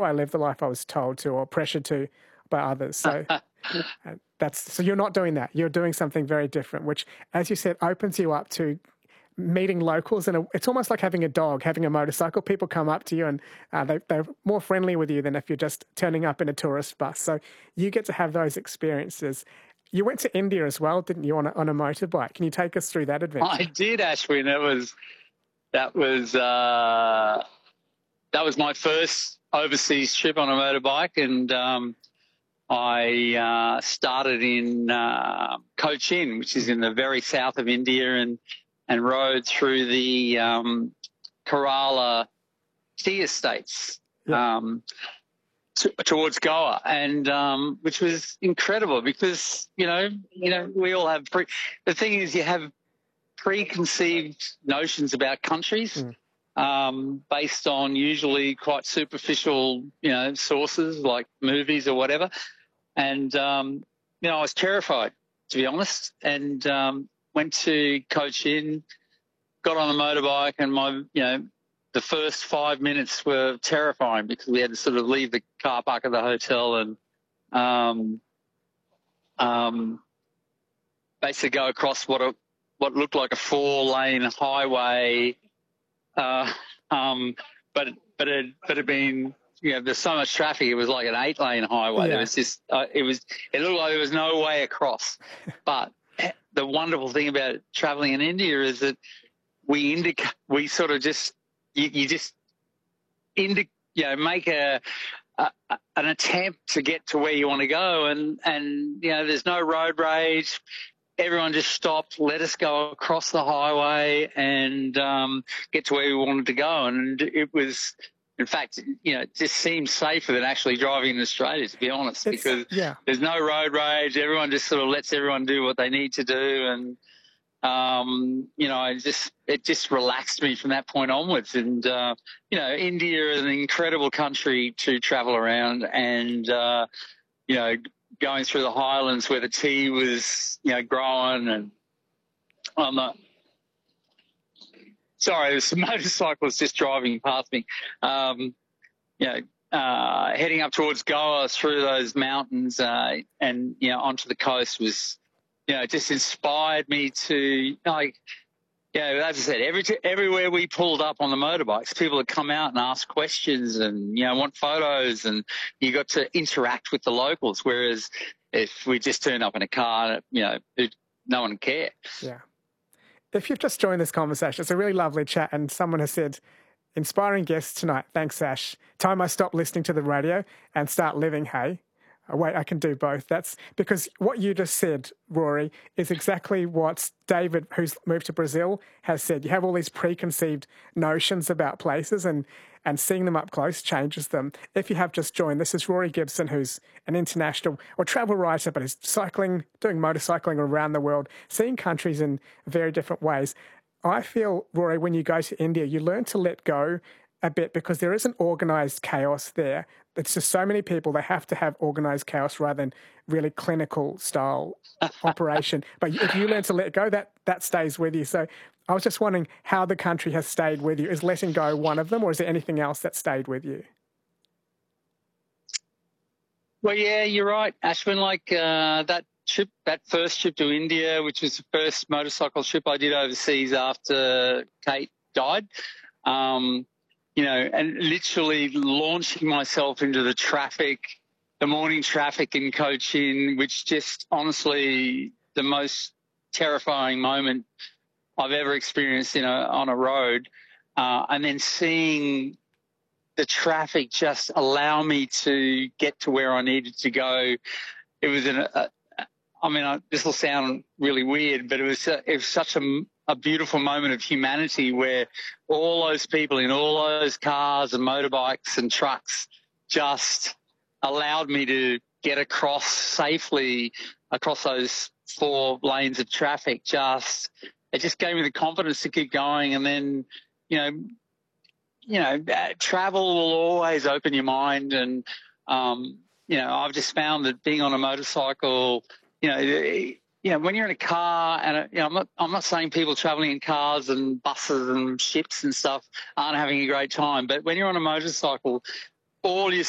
I live the life I was told to or pressured to by others. So so you're not doing that. You're doing something very different, which, as you said, opens you up to meeting locals. And it's almost like having a dog, having a motorcycle. People come up to you and they're more friendly with you than if you're just turning up in a tourist bus. So you get to have those experiences. You went to India as well, didn't you, on a motorbike? Can you take us through that adventure? I did, Ashwin. That was my first overseas trip on a motorbike, and I started in Cochin, which is in the very south of India, and rode through the Kerala tea estates towards Goa, and which was incredible because we all have the thing is you have preconceived notions about countries. Based on usually quite superficial, sources like movies or whatever. And, I was terrified, to be honest, and went to Cochin, got on a motorbike, and the first 5 minutes were terrifying because we had to sort of leave the car park of the hotel and basically go across what looked like a 4-lane highway. But it had been, there's so much traffic. It was like an 8-lane highway. Yeah. It was just, it looked like there was no way across. But the wonderful thing about traveling in India is that we sort of just, make an attempt to get to where you want to go. And there's no road rage. Everyone just stopped, let us go across the highway and get to where we wanted to go. And it was, in fact, it just seemed safer than actually driving in Australia, to be honest, because there's no road rage. Everyone just sort of lets everyone do what they need to do. And, it just relaxed me from that point onwards. And, India is an incredible country to travel around and, going through the highlands where the tea was, growing, and there's some motorcyclists just driving past me. Heading up towards Goa through those mountains and onto the coast was, just inspired me to as I said, everywhere we pulled up on the motorbikes, people would come out and ask questions and, want photos, and you got to interact with the locals. Whereas if we just turned up in a car, no one would care. Yeah. If you've just joined this conversation, it's a really lovely chat, and someone has said, inspiring guests tonight. Thanks, Ash. Time I stop listening to the radio and start living, hey? Wait, I can do both. That's because what you just said, Rory, is exactly what David, who's moved to Brazil, has said. You have all these preconceived notions about places, and seeing them up close changes them. If you have just joined, this is Rory Gibson, who's an international or travel writer, but is doing motorcycling around the world, seeing countries in very different ways. I feel, Rory, when you go to India, you learn to let go a bit because there isn't organised chaos there. It's just so many people, they have to have organised chaos rather than really clinical style operation. But if you learn to let go, that stays with you. So I was just wondering how the country has stayed with you. Is letting go one of them, or is there anything else that stayed with you? Well, yeah, you're right, Ashwin. Like that first trip to India, which was the first motorcycle trip I did overseas after Kate died, and literally launching myself into the morning traffic in Cochin, which just honestly the most terrifying moment I've ever experienced on a road, and then seeing the traffic just allow me to get to where I needed to go. It was this will sound really weird, but it was such a beautiful moment of humanity where all those people in all those cars and motorbikes and trucks just allowed me to get across safely across those 4 lanes of traffic. It just gave me the confidence to keep going. And then, travel will always open your mind. And, I've just found that being on a motorcycle, when you're in a car, and I'm not saying people traveling in cars and buses and ships and stuff aren't having a great time, but when you're on a motorcycle, all you're